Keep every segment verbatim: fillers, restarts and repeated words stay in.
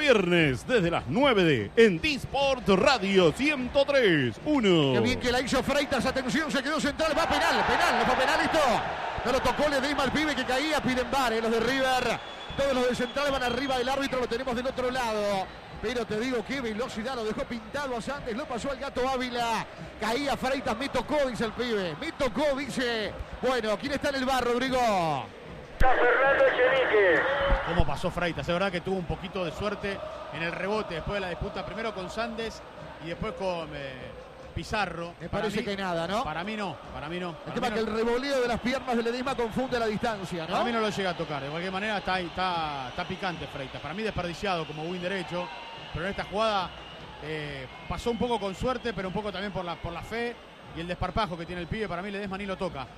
viernes desde las nueve de en D-Sport Radio ciento tres punto uno. Qué bien que la hizo Freitas, atención, se quedó central, va penal, penal, no fue penal esto. No lo tocó Ledesma al pibe que caía, piden bar, eh, los de River. Todos los de central van arriba del árbitro, lo tenemos del otro lado. Pero te digo, qué velocidad, lo dejó pintado a Sandes, lo pasó al Gato Ávila. Caía Freitas, me tocó, dice el pibe. Me tocó, dice. Bueno, ¿quién está en el bar, Rodrigo? Está Fernando Echenique. ¿Cómo pasó Freitas? Es verdad que tuvo un poquito de suerte en el rebote después de la disputa, primero con Sandes y después con eh, Pizarro. Me parece mí, que nada, ¿no? Para mí no, para mí no. El para tema mí es no. que el revoleo de las piernas de Ledesma confunde la distancia, ¿no? Para mí no lo llega a tocar, de cualquier manera está, está, está picante Freitas. Para mí desperdiciado como win derecho, pero en esta jugada eh, pasó un poco con suerte, pero un poco también por la, por la fe y el desparpajo que tiene el pibe. Para mí Ledesma ni lo toca.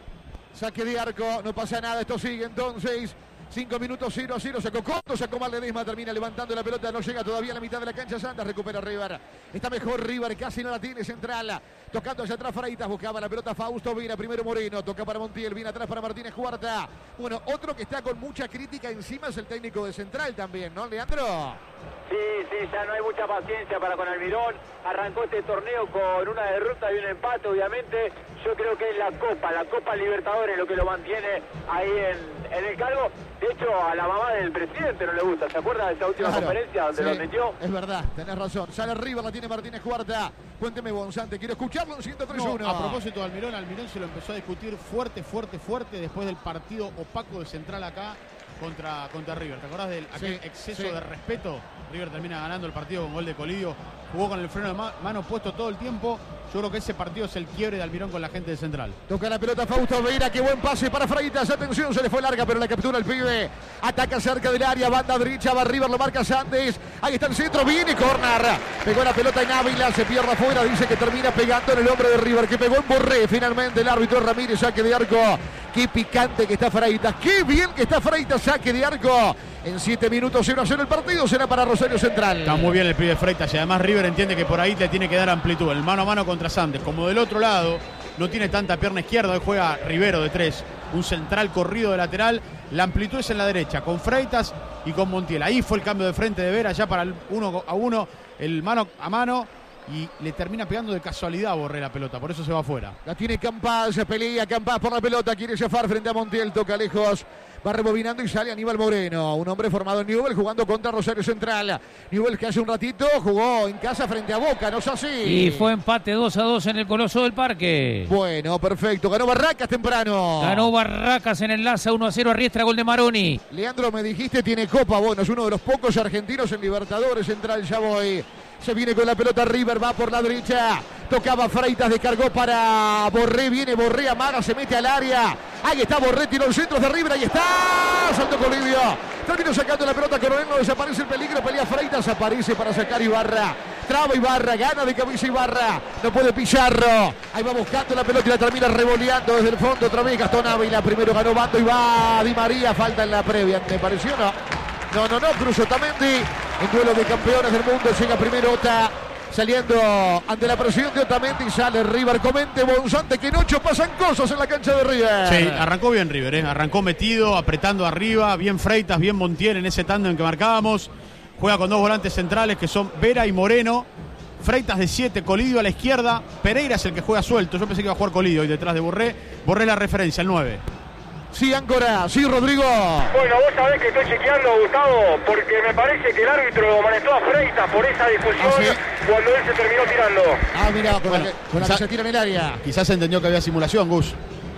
Saque de arco, no pasa nada, esto sigue entonces. cinco minutos, cero a cero, sacó corto, sacó mal Ledesma, termina levantando la pelota, no llega todavía a la mitad de la cancha. Santos recupera River, está mejor River, casi no la tiene central, tocando hacia atrás Freitas, buscaba la pelota Fausto, viene primero Moreno, toca para Montiel, viene atrás para Martínez Cuarta. Bueno, otro que está con mucha crítica encima es el técnico de central también, ¿no, Leandro? Sí, sí, ya no hay mucha paciencia para con Almirón. Arrancó este torneo con una derrota y un empate, obviamente. Yo creo que es la Copa, la Copa Libertadores lo que lo mantiene ahí en, en el cargo. De hecho, a la mamá del presidente no le gusta. ¿Se acuerda de esa última claro, conferencia donde sí, lo metió? Es verdad, tenés razón. Sale River, la tiene Martínez Cuarta. Cuénteme, Bonzante, quiero escucharlo en ciento tres uno. No, a propósito de Almirón, Almirón se lo empezó a discutir fuerte, fuerte, fuerte después del partido opaco de Central acá contra, contra River. ¿Te acordás del aquel sí, exceso sí. de respeto? River termina ganando el partido con gol de Colidio. Jugó con el freno de ma mano puesto todo el tiempo. Yo creo que ese partido es el quiebre de Almirón con la gente de Central. Toca la pelota Fausto Veira, qué buen pase para Freitas. Atención, se le fue larga, pero la captura el pibe. Ataca cerca del área, banda derecha, va River, lo marca Sandes. Ahí está el centro, viene corner. Pegó la pelota en Ávila, se pierde afuera. Dice que termina pegando en el hombre de River, que pegó en Borré. Finalmente el árbitro Ramírez, saque de arco. Qué picante que está Freitas, qué bien que está Freitas, saque de arco. En siete minutos, cero a cero el partido, será para Rosario Central. Está muy bien el pibe Freitas y además River entiende que por ahí le tiene que dar amplitud. El mano a mano contra Sandes. Como del otro lado no tiene tanta pierna izquierda, hoy juega Rivero de tres. Un central corrido de lateral. La amplitud es en la derecha, con Freitas y con Montiel. Ahí fue el cambio de frente de Vera ya para el uno a uno, el mano a mano. Y le termina pegando de casualidad a Borré la pelota, por eso se va afuera. La tiene Campaz, se pelea Campaz por la pelota, quiere zafar frente a Montiel, toca lejos, va rebobinando y sale Aníbal Moreno, un hombre formado en Newell jugando contra Rosario Central. Newell que hace un ratito jugó en casa frente a Boca, ¿no es así? Y fue empate dos a dos en el Coloso del Parque. Bueno, perfecto, ganó Barracas temprano. Ganó Barracas en el Laza uno a cero a Riestra, gol de Maroni. Leandro, me dijiste tiene Copa, bueno, es uno de los pocos argentinos en Libertadores Central, ya voy. Se viene con la pelota River, va por la derecha. Tocaba Freitas, descargó para Borré. Viene Borré, amaga, se mete al área. Ahí está Borré, tiró el centro de River. Ahí está. Saltó Colidio. Terminó sacando la pelota. Coronel, no desaparece el peligro. Pelea Freitas, aparece para sacar Ibarra. Traba Ibarra, gana de cabeza Ibarra. No puede Pizarro. Ahí va buscando la pelota y la termina revoleando desde el fondo. Otra vez Gastón Ávila. Primero ganó Bando y va Di María. Falta en la previa. ¿Me pareció? No. No, no, no. Cruzó Otamendi. En duelo de campeones del mundo llega primero Ota, saliendo ante la presión de Otamendi y sale River. Comente, Bonzante, que en ocho pasan cosas en la cancha de River. Sí, arrancó bien River, ¿eh? Arrancó metido, apretando arriba, bien Freitas, bien Montiel en ese tándem que marcábamos. Juega con dos volantes centrales que son Vera y Moreno. Freitas de siete, Colidio a la izquierda. Pereira es el que juega suelto. Yo pensé que iba a jugar Colidio y detrás de Borré. Borré la referencia, el nueve. Sí, Áncora, sí, Rodrigo. Bueno, vos sabés que estoy chequeando, Gustavo, porque me parece que el árbitro manejó a Freitas por esa discusión ¿Ah, sí? cuando él se terminó tirando. Ah, mira, con, bueno, la, que, con la que se tira en el área. Quizás entendió que había simulación, Gus.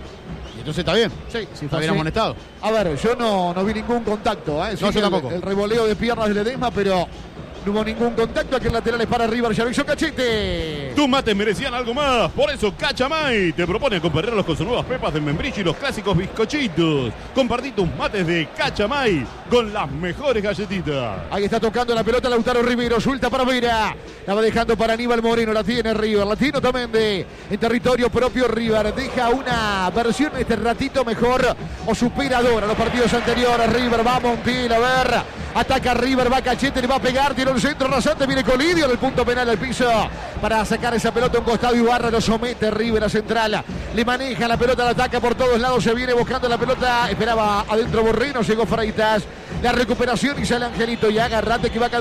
Y entonces está bien. Sí, si está bien amonestado. A ver, yo no, no vi ningún contacto. ¿eh? Sí, no, yo tampoco. El, el revoleo de piernas de Ledesma, pero no hubo ningún contacto. Aquí el lateral es para River, ya lo hizo Cachete. Tus mates merecían algo más, por eso Cachamay te propone acompañarlos con sus nuevas pepas de membrillo y los clásicos bizcochitos. Compartí tus mates de Cachamay con las mejores galletitas. Ahí está tocando la pelota Lautaro Rivero, suelta para Vera. La va dejando para Aníbal Moreno, la tiene River, la tiene Otamendi. En territorio propio River deja una versión este ratito mejor o superadora a los partidos anteriores. River va a Montiel, a ver. Ataca River, va Cachete, le va a pegar, tira un centro rasante, viene Colidio en el punto penal al piso para sacar esa pelota a un costado. Ibarra lo somete River a central, le maneja la pelota, la ataca por todos lados, se viene buscando la pelota, esperaba adentro Borrino, llegó Freitas, la recuperación y sale Angelito y agarrate que va a